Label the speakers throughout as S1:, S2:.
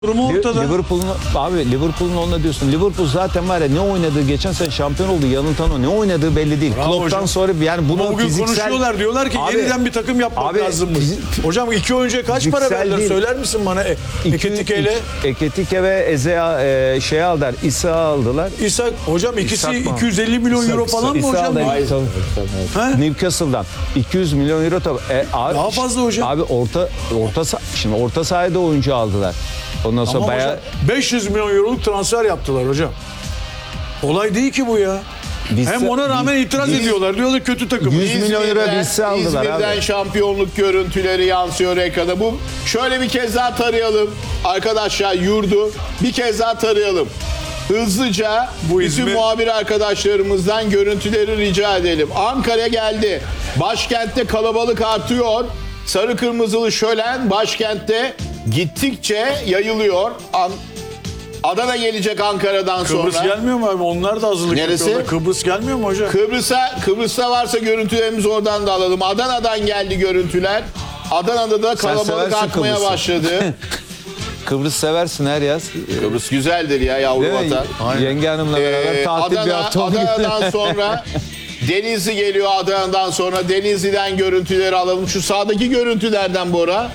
S1: Durumu ortada.
S2: Liverpool'un onunla diyorsun. Liverpool zaten var ya, ne oynadığı, geçen sene şampiyon oldu, yanıltan o. Ne oynadığı belli değil.
S1: Bravo
S2: Klopp'tan
S1: hocam.
S2: sonra yani bunu
S1: Ama bugün
S2: fiziksel...
S1: konuşuyorlar, diyorlar ki
S2: Abi,
S1: yeniden bir takım yapmak
S2: abi,
S1: lazımmış. Hocam 2 oyuncuya kaç para
S2: fiziksel
S1: verdiler
S2: değil.
S1: söyler misin bana? Eketike ile
S2: Eketike ve Eze aldılar. İsa aldılar.
S1: İshak hocam ikisi
S2: İshak mı?
S1: 250 milyon euro falan mı
S2: İsa
S1: hocam?
S2: aldı.
S1: Ha?
S2: Newcastle'dan 200 milyon euro abi,
S1: Daha fazla hocam.
S2: Abi şimdi orta sahada oyuncu aldılar. Ondan sonra
S1: Ama
S2: bayağı
S1: hocam 500 milyon euroluk transfer yaptılar hocam. Olay değil ki bu ya. Hem ona rağmen itiraz ediyorlar. Diyorlar kötü takım.
S2: 100 milyon euro bilse aldılar
S3: İzmir'den
S2: abi.
S3: şampiyonluk görüntüleri yansıyor ekrana. Bu şöyle bir kez daha tarayalım. Arkadaşlar yurdu bir kez daha tarayalım. Hızlıca
S1: Bu
S3: bütün
S1: İzmir-
S3: muhabir arkadaşlarımızdan görüntüleri rica edelim. Ankara geldi. Başkentte kalabalık artıyor. Sarı kırmızılı şölen başkentte gittikçe yayılıyor. Adana gelecek Ankara'dan
S1: Kıbrıs
S3: sonra.
S1: gelmiyor mu abi? Onlar da hazırlık
S3: Neresi?
S1: yapıyorlar. Kıbrıs gelmiyor mu hocam?
S3: Kıbrıs'ta varsa görüntülerimizi oradan da alalım. Adana'dan geldi görüntüler. Adana'da da kalabalık
S2: seversin
S3: artmaya
S2: Kıbrıs'ı.
S3: başladı.
S2: Kıbrıs seversin her yaz.
S3: Kıbrıs güzeldir ya yavru
S2: Değil mi?
S3: vatan.
S2: Yenge Hanım'la beraber tatil bir hafta oldu.
S3: Adana'dan sonra Denizli geliyor Adana'dan sonra. Denizli'den görüntüleri alalım. Şu sağdaki görüntülerden Bora.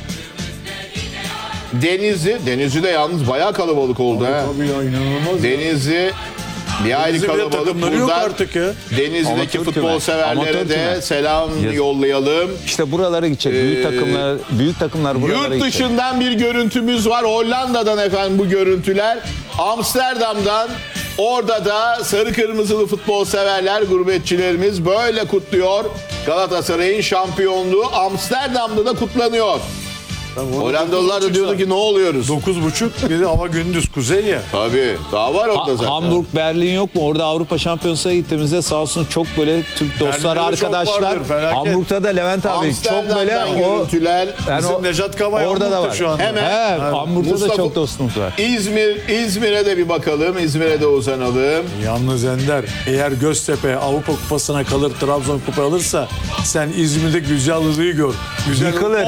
S3: Denizli'de yalnız bayağı kalabalık oldu ha.
S1: Tabii ya inanılmaz.
S3: Denizli bir hayli
S1: Denizli bile
S3: kalabalık.
S1: takımları yok
S3: Buradan
S1: artık ya.
S3: Denizli'deki
S2: Amatör
S3: futbol
S2: küme.
S3: severlere
S2: Amatör
S3: de
S2: küme.
S3: selam yollayalım.
S2: İşte buralara gidecek. Büyük takımlar buralara
S3: Yurt
S2: gidecek.
S3: dışından bir görüntümüz var. Hollanda'dan efendim bu görüntüler. Amsterdam'dan. Orada da sarı kırmızılı futbol severler, gurbetçilerimiz böyle kutluyor. Galatasaray'ın şampiyonluğu Amsterdam'da da kutlanıyor. Hollandalılar da diyordu ki ne oluyoruz?
S1: 9.30 bir de hava gündüz kuzey ya.
S3: Tabii daha var orada zaten.
S2: Hamburg, Berlin yok mu? Orada Avrupa Şampiyonası'na gittiğimizde sağ olsun çok böyle Türk dostlar,
S1: Berlin'de çok
S2: arkadaşlar.
S1: vardır, felaket.
S2: Hamburg'da da Levent abi çok böyle
S3: Amsterdam'dan
S2: o...
S3: görüntüler.
S2: Yani
S1: Bizim Nejat Kavay
S2: orada da
S1: Hamburg'da
S2: var.
S1: şu anda.
S3: Hemen.
S2: Hamburg'da
S3: Mustafa-
S2: da çok dostumuz var.
S3: İzmir'e de bir bakalım. İzmir'e de uzanalım.
S1: Yalnız Ender, eğer Göztepe Avrupa Kupası'na kalır, Trabzon Kupa alırsa sen İzmir'de güzelliği gör. Güzel
S2: Yıkılır.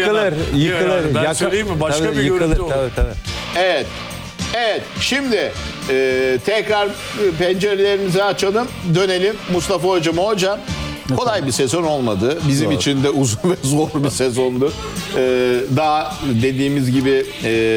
S1: Ben
S2: Yaka-
S1: söyleyeyim mi? Başka
S2: Tabii,
S1: bir
S2: yıkılır,
S1: görüntü olur.
S2: tabii.
S3: Evet. Evet. Şimdi tekrar pencerelerimizi açalım. Dönelim Mustafa Hocam. Hocam kolay bir sezon olmadı. Bizim için de uzun ve zor bir sezondu. Daha dediğimiz gibi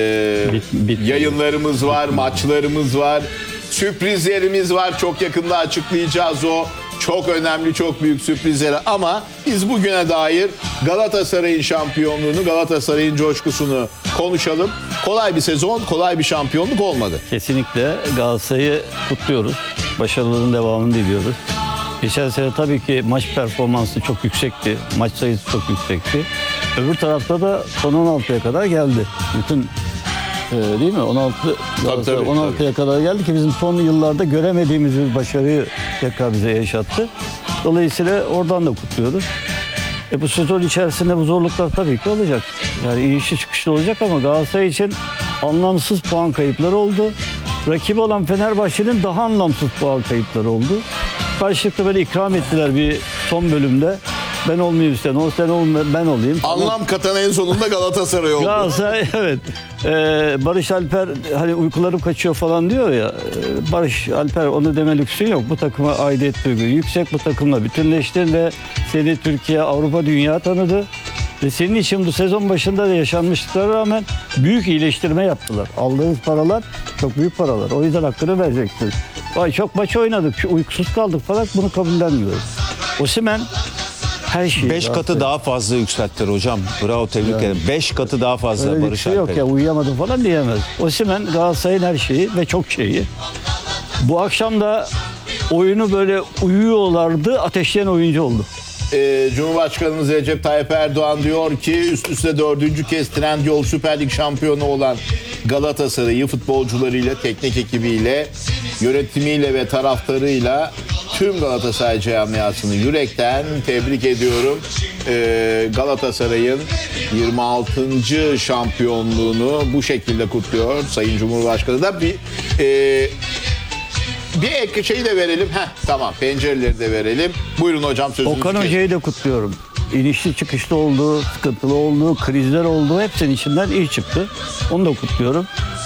S3: yayınlarımız var, maçlarımız var. Sürprizlerimiz var. Çok yakında açıklayacağız o. Çok önemli, çok büyük sürprizleri ama biz bugüne dair Galatasaray'ın şampiyonluğunu, Galatasaray'ın coşkusunu konuşalım. Kolay bir sezon, kolay bir şampiyonluk olmadı.
S4: Kesinlikle Galatasaray'ı kutluyoruz. Başarıların devamını diliyoruz. Geçen sene tabii ki maç performansı çok yüksekti. Maç sayısı çok yüksekti. Öbür tarafta da son 16'ya kadar geldi. Bütün değil mi? 16 Galatasaray
S3: tabii.
S4: 16'ya kadar geldi ki bizim son yıllarda göremediğimiz bir başarıyı tekrar bize yaşattı. Dolayısıyla oradan da kutluyoruz. Bu sezon içerisinde bu zorluklar tabii ki olacak. Yani inişli çıkışlı olacak ama Galatasaray için anlamsız puan kayıpları oldu. Rakibi olan Fenerbahçe'nin daha anlamsız puan kayıpları oldu. Karşılıklı böyle ikram ettiler bir son bölümde. Ben olmayayım işte, sen olma, ben olayım.
S3: Anlam katan en sonunda Galatasaray oldu.
S4: Galatasaray evet. Barış Alper hani uykularım kaçıyor falan diyor ya. Barış Alper onu deme lüksün yok. Bu takıma aidiyet duygu yüksek, bu takımla bütünleştin ve seni Türkiye, Avrupa, dünya tanıdı. Ve senin için bu sezon başında da yaşanmışlıklara rağmen büyük iyileştirme yaptılar. Aldığınız paralar çok büyük paralar. O yüzden hakkını vereceksiniz. Vay çok maç oynadık, uykusuz kaldık falan, bunu kabullenmiyoruz. Osimhen her şeyi.
S2: 5 katı daha fazla yükselttiler hocam. Bravo, tebrik ederim. 5 katı daha fazla
S4: Öyle bir
S2: Barış
S4: şey yok
S2: Alper.
S4: ya, uyuyamadım falan diyemez. Osimhen Galatasaray'ın her şeyi ve çok şeyi. Bu akşam da oyunu böyle uyuyorlardı, ateşleyen oyuncu oldu.
S3: Cumhurbaşkanımız Recep Tayyip Erdoğan diyor ki üst üste 4. kez Trendyol Süper Lig şampiyonu olan Galatasaray'ı futbolcularıyla, teknik ekibiyle, yönetimiyle ve taraftarıyla tüm Galatasaray camiasını yürekten tebrik ediyorum. Galatasaray'ın 26. şampiyonluğunu bu şekilde kutluyor Sayın Cumhurbaşkanı da. Bir ek şeyi de verelim. Tamam, pencereleri de verelim. Buyurun hocam, sözünüzü
S4: Okan
S3: kesin.
S4: Hoca'yı da kutluyorum. inişli çıkışlı oldu, sıkıntılı oldu, krizler oldu. Hepsinin içinden iyi çıktı. Onu da kutluyorum.